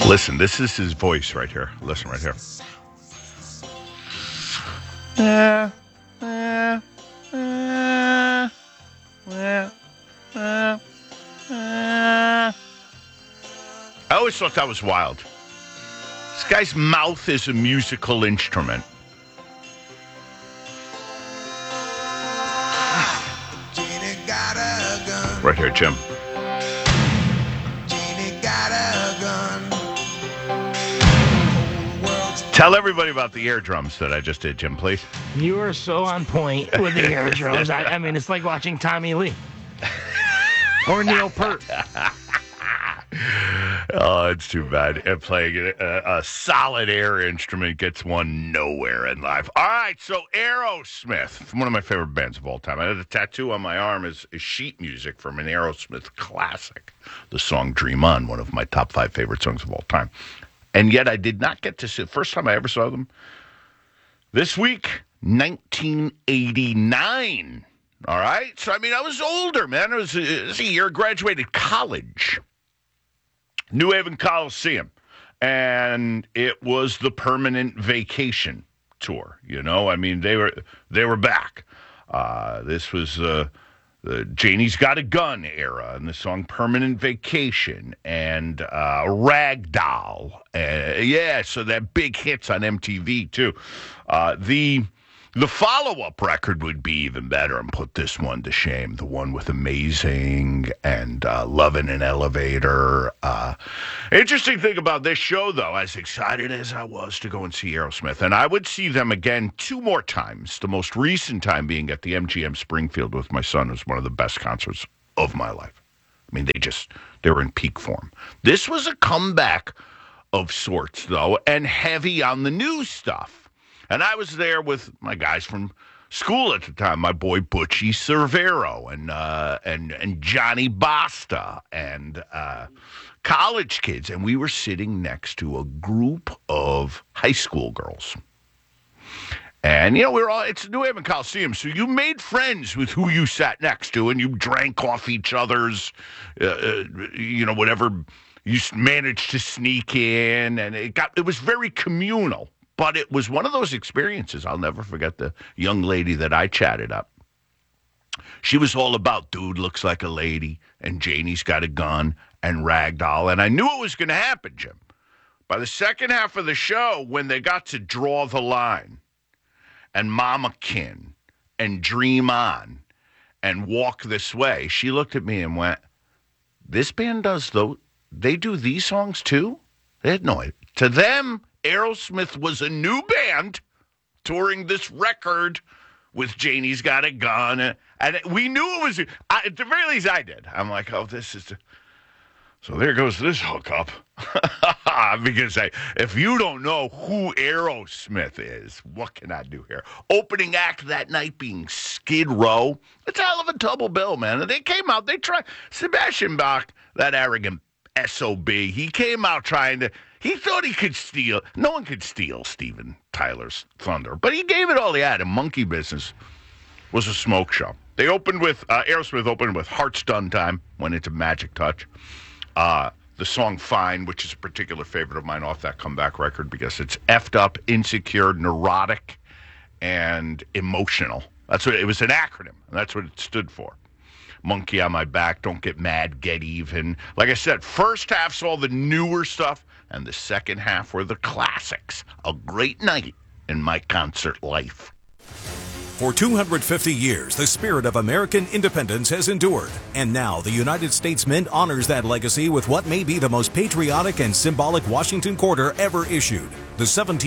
Listen, this is his voice right here. Listen right here. I always thought that was wild. This guy's mouth is a musical instrument. Right here, Jim. Tell everybody about the air drums that I just did, Jim, please. You are so on point with the air drums. I mean, it's like watching Tommy Lee. Or Neil Peart. Oh, it's too bad. Playing a solid air instrument gets one nowhere in life. All right, so Aerosmith, one of my favorite bands of all time. I had a tattoo on my arm is sheet music from an Aerosmith classic, the song Dream On, one of my top 5 favorite songs of all time. And yet I did not get to see, the first time I ever saw them, this week, 1989. All right? So, I mean, I was older, man. It was a year I graduated college. New Haven Coliseum. And it was the Permanent Vacation tour, you know? I mean, they were back. This was the Janie's Got a Gun era, and the song Permanent Vacation, and Ragdoll. So that big hits on MTV, too. The follow-up record would be even better and put this one to shame. The one with Amazing and Love in an Elevator. Interesting thing about this show, though, as excited as I was to go and see Aerosmith, and I would see them again 2 more times, the most recent time being at the MGM Springfield with my son. It was one of the best concerts of my life. I mean, they were in peak form. This was a comeback of sorts, though, and heavy on the new stuff. And I was there with my guys from school at the time, my boy Butchie Cervero and Johnny Basta and college kids. And we were sitting next to a group of high school girls. And, you know, it's New Haven Coliseum, so you made friends with who you sat next to, and you drank off each other's, whatever you managed to sneak in. And it was very communal. But it was one of those experiences. I'll never forget the young lady that I chatted up. She was all about Dude Looks Like a Lady and Janie's Got a Gun and Ragdoll. And I knew it was going to happen, Jim. By the second half of the show, when they got to Draw the Line and Mama Kin and Dream On and Walk This Way, she looked at me and went, this band they do these songs too? They had no idea. To them, Aerosmith was a new band touring this record with Janie's Got a Gun. And we knew it was, at the very least I did. I'm like, oh, this is, so there goes this hookup. Because if you don't know who Aerosmith is, what can I do here? Opening act that night being Skid Row. It's a hell of a double bill, man. And they came out, they tried, Sebastian Bach, that arrogant SOB, he came out he thought he could steal. No one could steal Steven Tyler's thunder. But he gave it all he had. And Monkey Business was a smoke show. They opened with, Aerosmith opened with Heart's Done Time, went into Magic Touch. The song Fine, which is a particular favorite of mine off that comeback record because it's effed up, insecure, neurotic, and emotional. That's what it was, an acronym. And that's what it stood for. Monkey on My Back, Don't Get Mad, Get Even. Like I said, first half's all the newer stuff. And the second half were the classics. A great night in my concert life. For 250 years, the spirit of American independence has endured. And now the United States Mint honors that legacy with what may be the most patriotic and symbolic Washington Quarter ever issued. The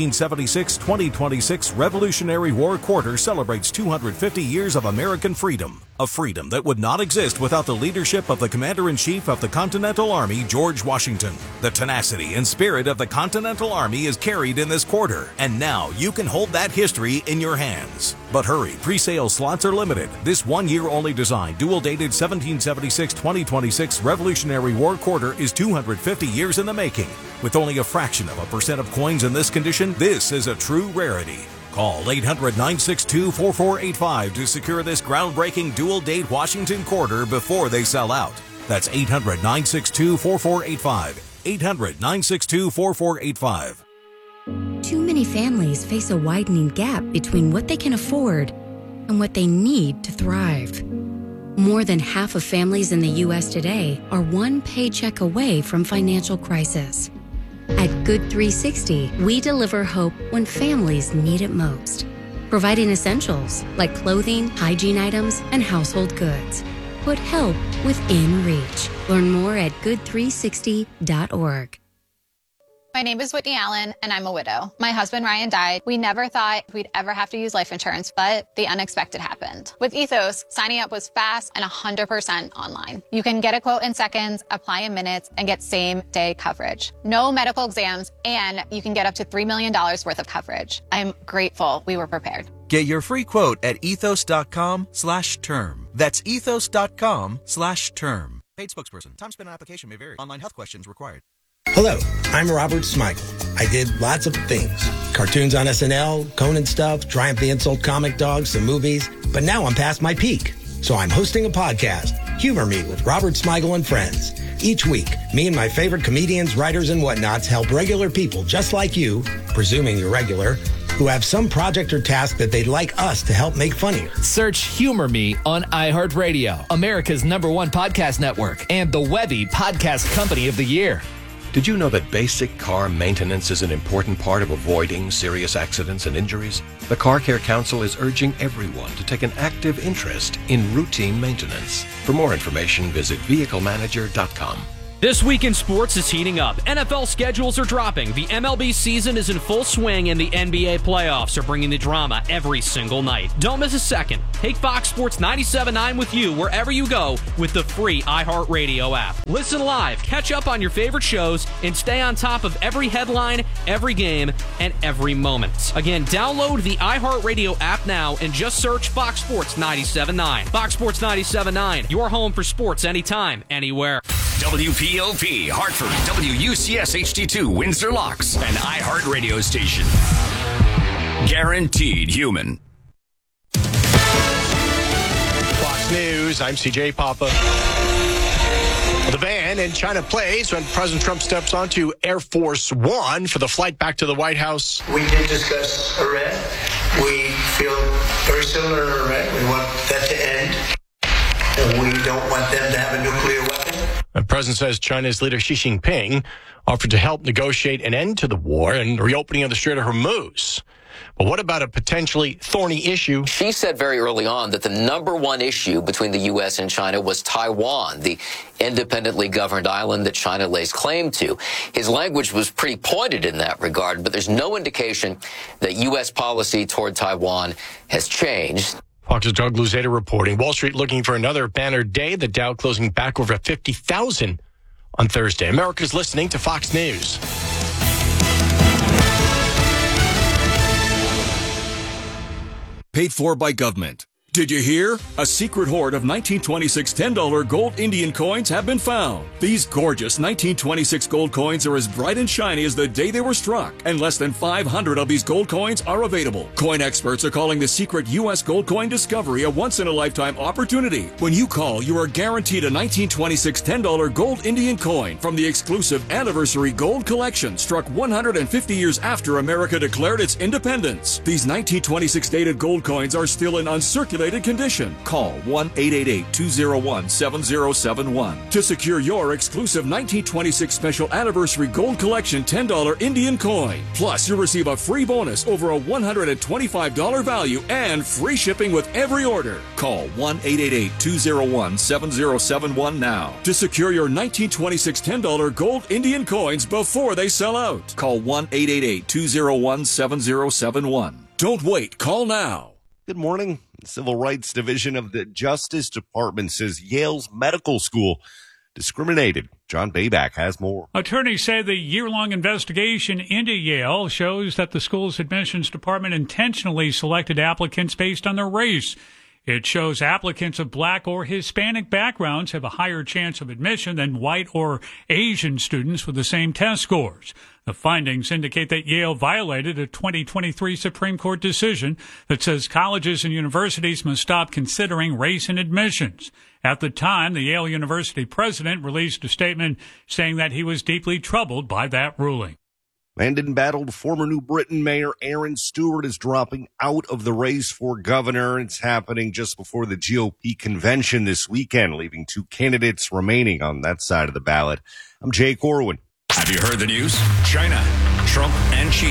1776-2026 Revolutionary War Quarter celebrates 250 years of American freedom. A freedom that would not exist without the leadership of the Commander-in-Chief of the Continental Army, George Washington. The tenacity and spirit of the Continental Army is carried in this quarter, and now you can hold that history in your hands. But hurry, pre-sale slots are limited. This one-year-only design, dual-dated 1776-2026 Revolutionary War Quarter is 250 years in the making. With only a fraction of a percent of coins in this condition, this is a true rarity. Call 800-962-4485 to secure this groundbreaking dual-date Washington Quarter before they sell out. That's 800-962-4485. 1-800-962-4485. Too many families face a widening gap between what they can afford and what they need to thrive. More than half of families in the U.S. today are one paycheck away from financial crisis. At Good 360, we deliver hope when families need it most, providing essentials like clothing, hygiene items, and household goods. Put help within reach. Learn more at good360.org. My name is Whitney Allen, and I'm a widow. My husband, Ryan, died. We never thought we'd ever have to use life insurance, but the unexpected happened. With Ethos, signing up was fast and 100% online. You can get a quote in seconds, apply in minutes, and get same-day coverage. No medical exams, and you can get up to $3 million worth of coverage. I'm grateful we were prepared. Get your free quote at ethos.com/term. That's ethos.com/term. Paid spokesperson. Time spent on application may vary. Online health questions required. Hello, I'm Robert Smigel. I did lots of things. Cartoons on SNL, Conan stuff, Triumph the Insult Comic Dog, some movies. But now I'm past my peak. So I'm hosting a podcast, Humor Me with Robert Smigel and Friends. Each week, me and my favorite comedians, writers, and whatnots help regular people just like you, presuming you're regular, who have some project or task that they'd like us to help make funnier. Search Humor Me on iHeartRadio, America's #1 podcast network, and the Webby Podcast Company of the Year. Did you know that basic car maintenance is an important part of avoiding serious accidents and injuries? The Car Care Council is urging everyone to take an active interest in routine maintenance. For more information, visit vehiclemanager.com. This week in sports is heating up. NFL schedules are dropping. The MLB season is in full swing, and the NBA playoffs are bringing the drama every single night. Don't miss a second. Take Fox Sports 97.9 with you wherever you go with the free iHeartRadio app. Listen live, catch up on your favorite shows, and stay on top of every headline, every game, and every moment. Again, download the iHeartRadio app now and just search Fox Sports 97.9. Fox Sports 97.9, your home for sports anytime, anywhere. WPOP, Hartford, WUCS HD2, Windsor Locks, an iHeartRadio station. Guaranteed human. Fox News, I'm CJ Papa. The ban in China plays when President Trump steps onto Air Force One for the flight back to the White House. We did discuss Iran. We feel very similar to Iran. We want that to end. And we don't want them to have a nuclear weapon. The president says China's leader Xi Jinping offered to help negotiate an end to the war and reopening of the Strait of Hormuz. But what about a potentially thorny issue? She said very early on that the #1 issue between the U.S. and China was Taiwan, the independently governed island that China lays claim to. His language was pretty pointed in that regard, but there's no indication that U.S. policy toward Taiwan has changed. Fox's Doug Luzeta reporting. Wall Street looking for another banner day. The Dow closing back over 50,000 on Thursday. America's listening to Fox News. Paid for by government. Did you hear? A secret hoard of 1926 $10 gold Indian coins have been found. These gorgeous 1926 gold coins are as bright and shiny as the day they were struck, and less than 500 of these gold coins are available. Coin experts are calling the secret U.S. gold coin discovery a once-in-a-lifetime opportunity. When you call, you are guaranteed a 1926 $10 gold Indian coin from the exclusive Anniversary Gold Collection, struck 150 years after America declared its independence. These 1926 dated gold coins are still in uncirculated condition. Call 1-888-201-7071 to secure your exclusive 1926 Special Anniversary Gold Collection $10 Indian coin. Plus, you'll receive a free bonus over a $125 value and free shipping with every order. Call 1-888-201-7071 now to secure your 1926 $10 gold Indian coins before they sell out. Call 1-888-201-7071. Don't wait. Call now. Good morning. The Civil Rights Division of the Justice Department says Yale's medical school discriminated. John Bayback has more. Attorneys say the year-long investigation into Yale shows that the school's admissions department intentionally selected applicants based on their race. It shows applicants of black or Hispanic backgrounds have a higher chance of admission than white or Asian students with the same test scores. The findings indicate that Yale violated a 2023 Supreme Court decision that says colleges and universities must stop considering race in admissions. At the time, the Yale University president released a statement saying that he was deeply troubled by that ruling. Land-embattled former New Britain Mayor Aaron Stewart is dropping out of the race for governor. It's happening just before the GOP convention this weekend, leaving 2 candidates remaining on that side of the ballot. I'm Jay Corwin. Have you heard the news? China, Trump and Xi.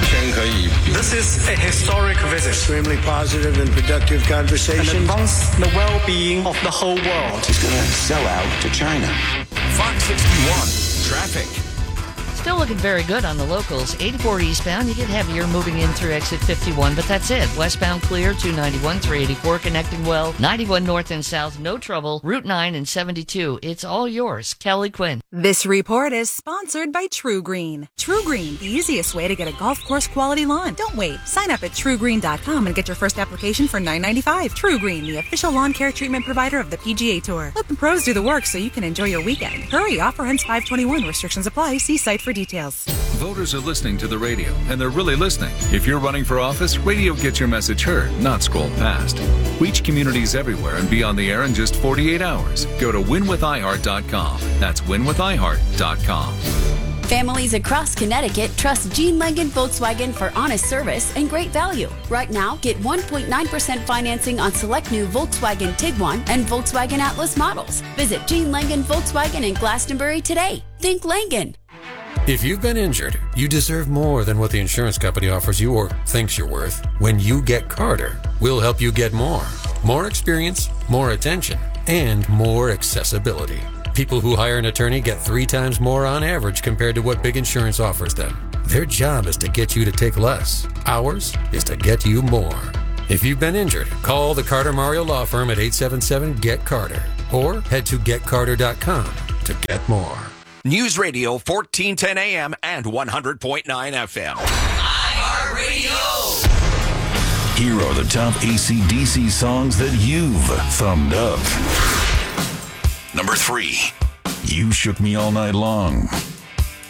This is a historic visit. Extremely positive and productive conversation. And advance the well-being of the whole world. He's going to sell out to China. Fox 61, traffic. Still looking very good on the locals. 84 eastbound, you get heavier moving in through exit 51, but that's it. Westbound clear, 291, 384 connecting well. 91 north and south, no trouble. Route 9 and 72, it's all yours. Kelly Quinn. This report is sponsored by True Green. True Green, the easiest way to get a golf course quality lawn. Don't wait. Sign up at TrueGreen.com and get your first application for $9.95. True Green, the official lawn care treatment provider of the PGA Tour. Let the pros do the work so you can enjoy your weekend. Hurry, offer ends 5/21. Restrictions apply. See site for details. Voters are listening to the radio, and they're really listening. If you're running for office, radio gets your message heard, not scrolled past. Reach communities everywhere and be on the air in just 48 hours. Go to winwithiheart.com. That's winwithiheart.com. Families across Connecticut trust Gene Langen Volkswagen for honest service and great value. Right now, get 1.9% financing on select new Volkswagen Tiguan and Volkswagen Atlas models. Visit Gene Langen Volkswagen in Glastonbury today. Think Langen. If you've been injured, you deserve more than what the insurance company offers you or thinks you're worth. When you get Carter, we'll help you get more. More experience, more attention, and more accessibility. People who hire an attorney get 3 times more on average compared to what big insurance offers them. Their job is to get you to take less. Ours is to get you more. If you've been injured, call the Carter Mario Law Firm at 877-GET-CARTER or head to getcarter.com to get more. News Radio 1410 AM and 100.9 FM. iHeartRadio. Here are the top AC/DC songs that you've thumbed up. Number 3, You Shook Me All Night Long.